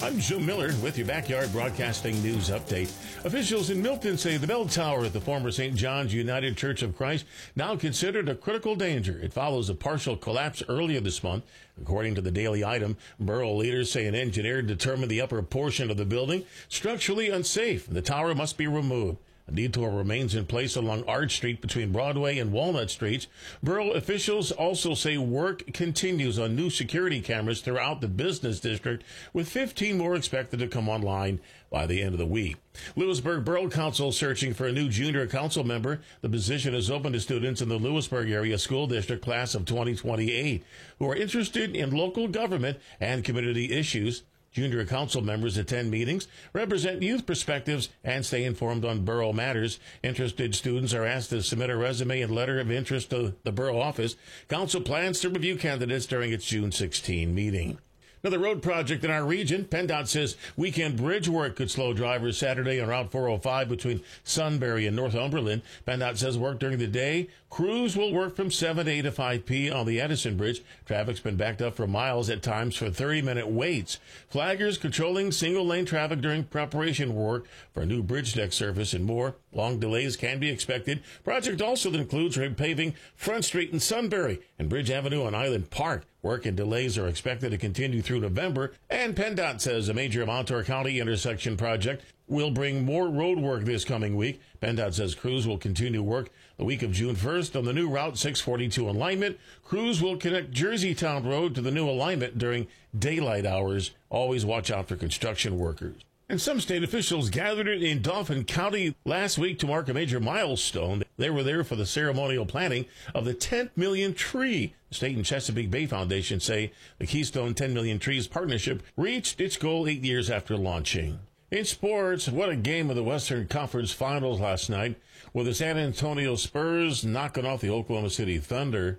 I'm Jim Miller with your Backyard Broadcasting News Update. Officials in Milton say the bell tower at the former St. John's United Church of Christ now considered a critical danger. It follows a partial collapse earlier this month. According to the Daily Item, borough leaders say an engineer determined the upper portion of the building structurally unsafe. The tower must be removed. A detour remains in place along Arch Street between Broadway and Walnut Streets. Borough officials also say work continues on new security cameras throughout the business district, with 15 more expected to come online by the end of the week. Lewisburg Borough Council searching for a new junior council member. The position is open to students in the Lewisburg area school district class of 2028 who are interested in local government and community issues. Junior council members attend meetings, represent youth perspectives, and stay informed on borough matters. Interested students are asked to submit a resume and letter of interest to the borough office. Council plans to review candidates during its June 16 meeting. Another road project in our region. PennDOT says weekend bridge work could slow drivers Saturday on Route 405 between Sunbury and Northumberland. PennDOT says work during the day. Crews will work from 7 to 8 to 5 p. on the Edison Bridge. Traffic's been backed up for miles at times for 30-minute waits. Flaggers controlling single-lane traffic during preparation work for a new bridge deck surface and more. Long delays can be expected. Project also includes repaving Front Street in Sunbury and Bridge Avenue on Island Park. Work and delays are expected to continue through November, and PennDOT says a major Montour County intersection project will bring more road work this coming week. PennDOT says crews will continue work the week of June 1st on the new Route 642 alignment. Crews will connect Jerseytown Road to the new alignment during daylight hours. Always watch out for construction workers. And some state officials gathered in Dauphin County last week to mark a major milestone. They were there for the ceremonial planting of the 10th million tree. The State and Chesapeake Bay Foundation say the Keystone 10 Million Trees Partnership reached its goal 8 years after launching. In sports, what a game of the Western Conference Finals last night, with the San Antonio Spurs knocking off the Oklahoma City Thunder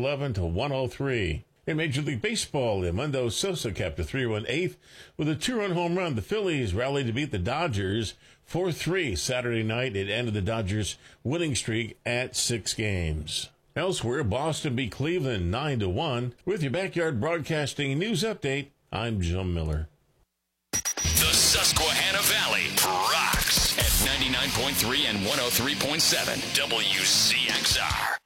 111-103. In Major League Baseball, Edmundo Sosa capped a 3-run eighth with a 2-run home run. The Phillies rallied to beat the Dodgers 4-3 Saturday night. It ended the Dodgers' winning streak at 6 games. Elsewhere, Boston beat Cleveland 9-1. With your Backyard Broadcasting News Update, I'm Jim Miller. The Susquehanna Valley rocks at 99.3 and 103.7 WCXR.